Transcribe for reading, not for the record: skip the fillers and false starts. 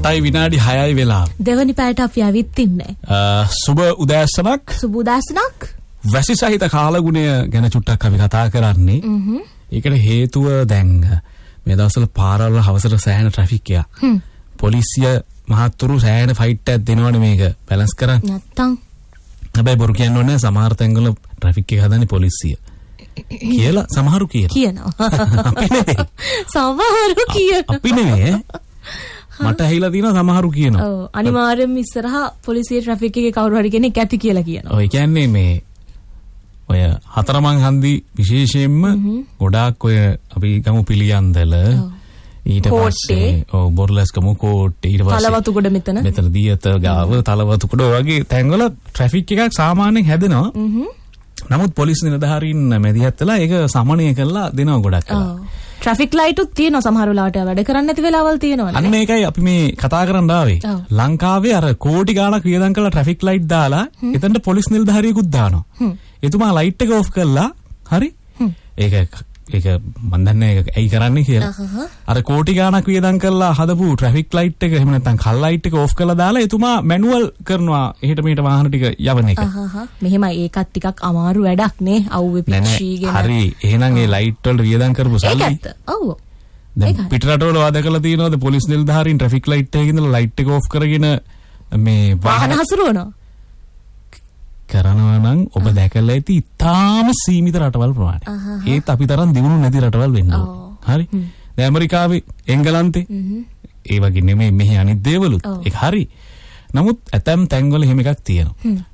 8යි විනාඩි 6යි වෙලා. දෙවනි පැයට අපි ඇවිත් ඉන්නේ. සුබ උදෑසනක්. සුබ උදෑසනක්. වැසි සහිත කාලගුණය ගැන චුට්ටක් අපි කතා කරන්නේ. ඒකට හේතුව දැන් මේ දවස්වල පාරවල් හවසට සෑහෙන ට්‍රැෆික් එකක්. පොලිසිය මහත්තුරු සෑහෙන ෆයිට් එකක් දෙනවනේ මේක බැලන්ස් කරන්න. නැත්තම් හැබැයි බොරු කියන්න ඕනේ සමහර තැන්වල ට්‍රැෆික් එක හදන්නේ පොලිසිය. කියලා සමහරු කියනවා. අපි නෙවෙයි. සමහරු කියනවා. අපි නෙවෙයි. මට ඇහිලා තියෙනවා සමහරු කියනවා. ඔව් අනිවාර්යෙන්ම ඉස්සරහා පොලිසිය ට්‍රැෆික් එකේ කවුරු හරි කෙනෙක් ඇති කියලා කියනවා. ඔය කියන්නේ මේ ඔය හතරමං හන්දි විශේෂයෙන්ම ගොඩාක් ඔය අපි ගමු පිළියන්දල ඊට පස්සේ ඔව් බොරලස්කම කෝට්ටේ ඊට පස්සේ තලවතුගොඩ මෙතන දියත ගාව තලවතුගොඩ වගේ තැන්වල ට්‍රැෆික් එකක් සාමාන්‍යයෙන් හැදෙනවා. නමුත් පොලිස් නිලධාරීන් මැදිහත් වෙලා ඒක සමනය කරලා දෙනවා ගොඩක් කළා. ට්‍රැෆික් ලයිටුත් තියෙනවා සමහර වෙලාවට වැඩ කරන්නේ නැති වෙලාවල් තියෙනවනේ. අන්න ඒකයි අපි මේ කතා කරන්න ආවේ. ලංකාවේ අර කෝටි ගාණක් වියදම් කරලා ට්‍රැෆික් ලයිට් දාලා එතනට පොලිස් නිලධාරියෙකුත් දානවා. එතුමා ලයිට් එක ඔෆ් කළා. හරි? ඒක මන් දන්නේ ඒක ඇයි කරන්නේ කියලා. අර කෝටි ගාණක් වියදම් කරලා හදපු ට්‍රැෆික් ලයිට් එක එහෙම නැත්නම් කල් ලයිට් එක ඔෆ් කරලා දාලා එතුමා මැනුවල් කරනවා එහෙට මෙහෙට වාහන ටික යවන එක. මෙහෙමයි ඒකත් ටිකක් අමාරු වැඩක් නේ. අවුවේ පිච්චීගෙන. හරි. එහෙනම් ඒ ලයිට් වලට වියදම් කරපු සල්ලි. ඒකත්. ඔව්. දැන් පිටරටවල වාද කරලා තියෙනවාද පොලිස් නිලධාරීන් ට්‍රැෆික් ලයිට් එකේ ඉඳලා ලයිට් එක ඔෆ් කරගෙන මේ වාහන හසුරවනවා. කරනවා නම් ඔබ දැකලා ඇති ඉතාම සීමිත රටවල් ප්‍රමාණය. ඒත් අපි තරම් දියුණු නැති රටවල් වෙන්න ඕන. හරි? දැන් ඇමරිකාවේ එංගලන්තේ ඒ වගේ නෙමෙයි මෙහි අනිත් දේවලුත්. ඒක හරි. නමුත් ඇතම් තැන්වල එහෙම එකක් තියෙනවා.